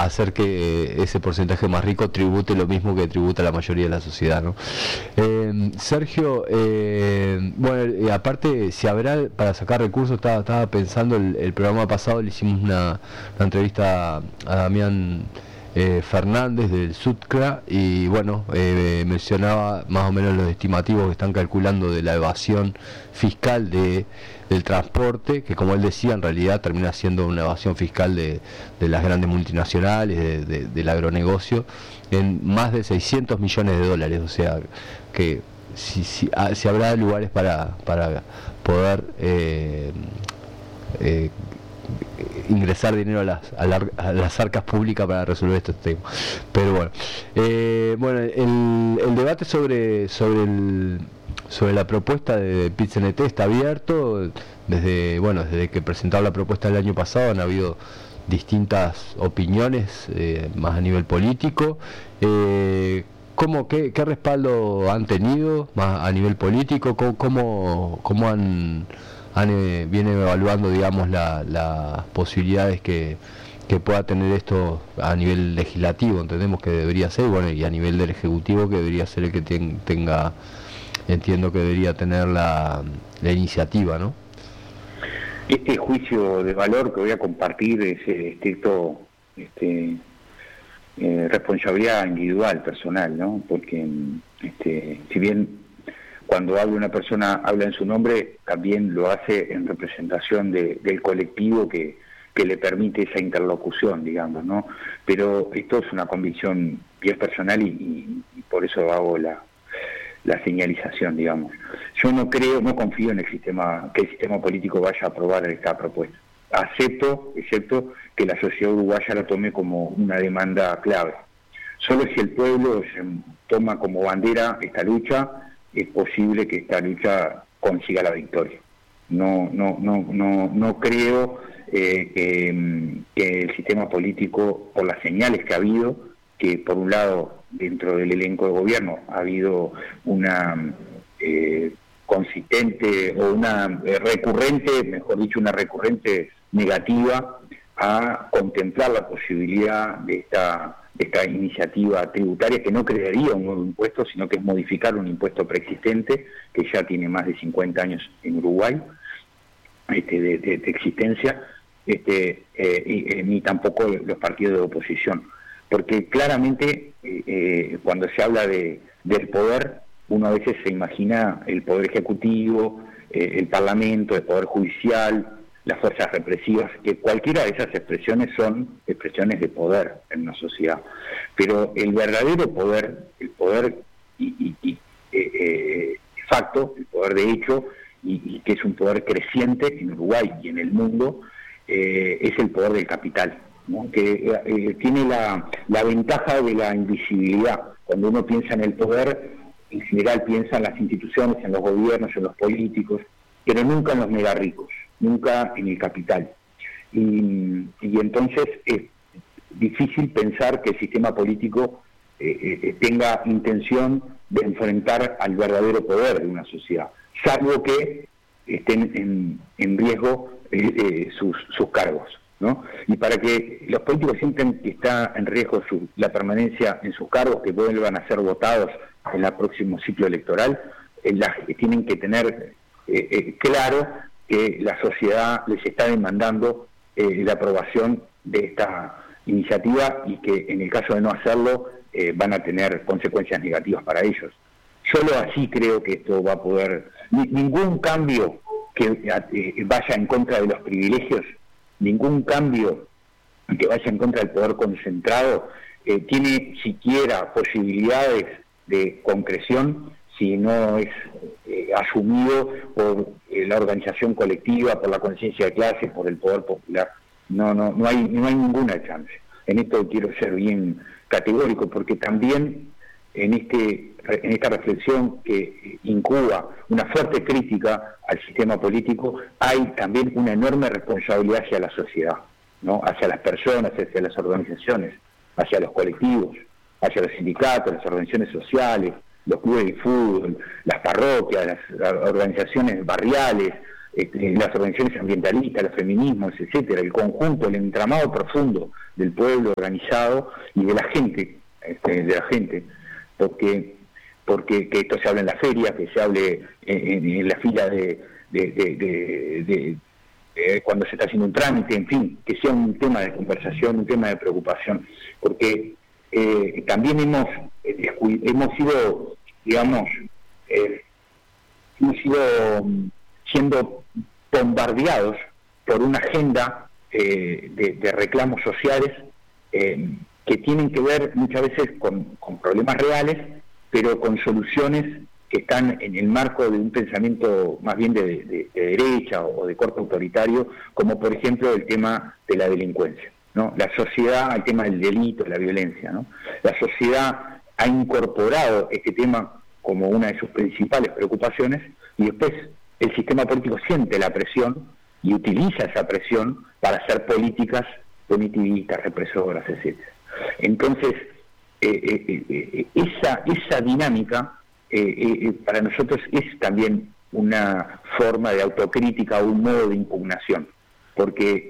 hacer que ese porcentaje más rico tribute lo mismo que tributa la mayoría de la sociedad, ¿no? Sergio, bueno, aparte, si habrá para sacar recursos, estaba pensando, el programa pasado le hicimos una entrevista a Damián Fernández del SUTCRA, y bueno, mencionaba más o menos los estimativos que están calculando de la evasión fiscal del transporte, que como él decía, en realidad termina siendo una evasión fiscal de las grandes multinacionales, del agronegocio, en más de 600 millones de dólares. O sea, que si habrá lugares para poder ingresar dinero a las arcas públicas para resolver estos temas. Pero bueno, el debate sobre la propuesta de PIT-CNT está abierto. Desde que presentaron la propuesta el año pasado han habido distintas opiniones, más a nivel político. ¿Qué respaldo han tenido más a nivel político? ¿Cómo viene evaluando, digamos, las posibilidades que pueda tener esto a nivel legislativo? Entendemos que debería ser, y a nivel del Ejecutivo, que debería ser el que tenga, entiendo que debería tener la iniciativa, ¿no? Este juicio de valor que voy a compartir es estricto responsabilidad individual, personal, ¿no? Porque si bien cuando habla una persona, habla en su nombre, también lo hace en representación del colectivo que le permite esa interlocución, digamos, ¿no? Pero esto es una convicción bien personal y por eso hago la señalización, digamos. Yo no confío en que el sistema político vaya a aprobar esta propuesta. Excepto que la sociedad uruguaya la tome como una demanda clave. Solo si el pueblo toma como bandera esta lucha, es posible que esta lucha consiga la victoria. No creo que el sistema político, por las señales que ha habido, que por un lado dentro del elenco de gobierno ha habido una consistente o una recurrente negativa a contemplar la posibilidad de esta iniciativa tributaria, que no crearía un nuevo impuesto, sino que es modificar un impuesto preexistente que ya tiene más de 50 años en Uruguay de existencia, ni tampoco los partidos de oposición, porque claramente cuando se habla del poder, uno a veces se imagina el poder ejecutivo, el parlamento, el poder judicial, las fuerzas represivas, que cualquiera de esas expresiones son expresiones de poder en una sociedad. Pero el verdadero poder, el poder de facto, el poder de hecho, y que es un poder creciente en Uruguay y en el mundo, es el poder del capital, ¿no? Que tiene la ventaja de la invisibilidad. Cuando uno piensa en el poder, en general piensa en las instituciones, en los gobiernos, en los políticos, pero nunca en los mega ricos, nunca en el capital. Y entonces es difícil pensar que el sistema político tenga intención de enfrentar al verdadero poder de una sociedad, salvo que estén en riesgo sus cargos, ¿no? Y para que los políticos sientan que está en riesgo la permanencia en sus cargos, que vuelvan a ser votados en el próximo ciclo electoral, tienen que tener claro que la sociedad les está demandando la aprobación de esta iniciativa y que en el caso de no hacerlo van a tener consecuencias negativas para ellos. Solo así creo que esto va a poder... Ningún cambio que vaya en contra de los privilegios, ningún cambio que vaya en contra del poder concentrado tiene siquiera posibilidades de concreción si no es asumido por la organización colectiva, por la conciencia de clase, por el poder popular. No hay ninguna chance. En esto quiero ser bien categórico, porque también en esta reflexión que incuba una fuerte crítica al sistema político, hay también una enorme responsabilidad hacia la sociedad, ¿no? Hacia las personas, hacia las organizaciones, hacia los colectivos, hacia los sindicatos, las organizaciones sociales, los clubes de fútbol, las parroquias, las organizaciones barriales, las organizaciones ambientalistas, los feminismos, etcétera, el conjunto, el entramado profundo del pueblo organizado y de la gente, porque que esto se habla en la feria, que se hable en la fila de cuando se está haciendo un trámite, en fin, que sea un tema de conversación, un tema de preocupación, porque también hemos sido, digamos, siendo bombardeados por una agenda de reclamos sociales que tienen que ver muchas veces con problemas reales, pero con soluciones que están en el marco de un pensamiento más bien de derecha o de corte autoritario, como por ejemplo el tema de la delincuencia, ¿no? La sociedad, el tema del delito, la violencia, ¿no? La sociedad ha incorporado este tema como una de sus principales preocupaciones, y después el sistema político siente la presión y utiliza esa presión para hacer políticas punitivistas, represoras, etcétera. Entonces, esa dinámica para nosotros es también una forma de autocrítica, un modo de impugnación, porque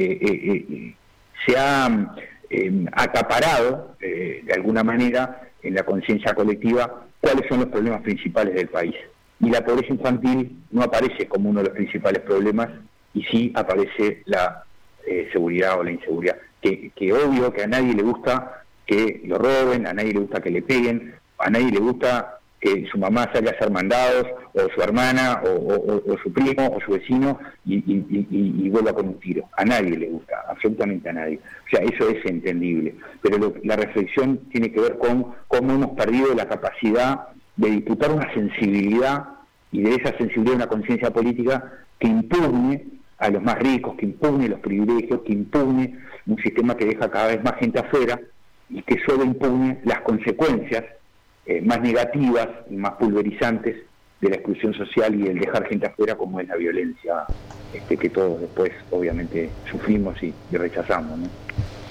se ha acaparado de alguna manera en la conciencia colectiva cuáles son los problemas principales del país. Y la pobreza infantil no aparece como uno de los principales problemas, y sí aparece la seguridad o la inseguridad, que obvio que a nadie le gusta que lo roben, a nadie le gusta que le peguen, a nadie le gusta que su mamá salga a hacer mandados, o su hermana, o su primo, o su vecino, y vuelva con un tiro. A nadie le gusta, absolutamente a nadie. O sea, eso es entendible. Pero la reflexión tiene que ver con cómo hemos perdido la capacidad de disputar una sensibilidad, y de esa sensibilidad una conciencia política que impugne a los más ricos, que impugne los privilegios, que impugne un sistema que deja cada vez más gente afuera, y que solo impugne las consecuencias más negativas y más pulverizantes de la exclusión social y el dejar gente afuera, como es la violencia que todos después obviamente sufrimos y rechazamos, ¿no?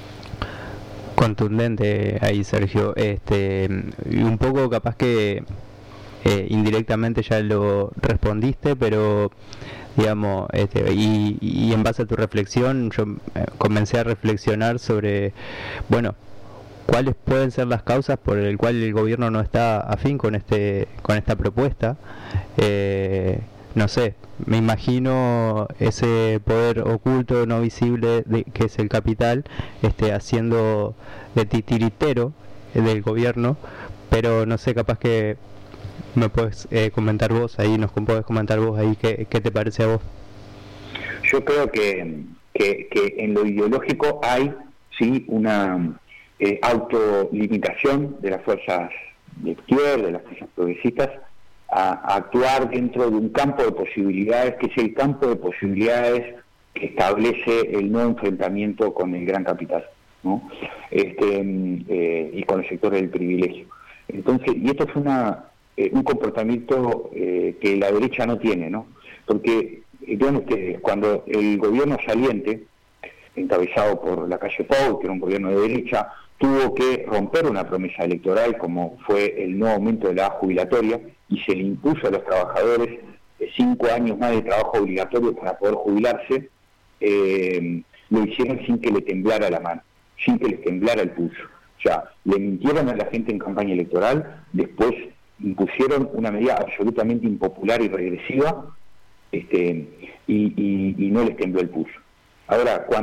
Contundente ahí, Sergio. Y un poco capaz que indirectamente ya lo respondiste, pero digamos, y en base a tu reflexión yo comencé a reflexionar sobre, bueno, cuáles pueden ser las causas por el cual el gobierno no está afín con esta propuesta. No sé, me imagino ese poder oculto, no visible, que es el capital, haciendo de titiritero del gobierno, pero no sé, capaz que me puedes comentar vos ahí, qué te parece a vos. Yo creo que en lo ideológico hay, sí, una autolimitación de las fuerzas de izquierda, de las fuerzas progresistas, a actuar dentro de un campo de posibilidades, que es el campo de posibilidades que establece el no enfrentamiento con el gran capital, ¿no? Y con el sector del privilegio. Entonces, y esto es un comportamiento que la derecha no tiene, ¿no? Porque, vean ustedes, cuando el gobierno saliente, encabezado por Lacalle Pou, que era un gobierno de derecha, tuvo que romper una promesa electoral, como fue el no aumento de la edad jubilatoria, y se le impuso a los trabajadores 5 años más de trabajo obligatorio para poder jubilarse. Lo hicieron sin que le temblara la mano, sin que les temblara el pulso. O sea, le mintieron a la gente en campaña electoral, después impusieron una medida absolutamente impopular y regresiva, y no les tembló el pulso. Ahora,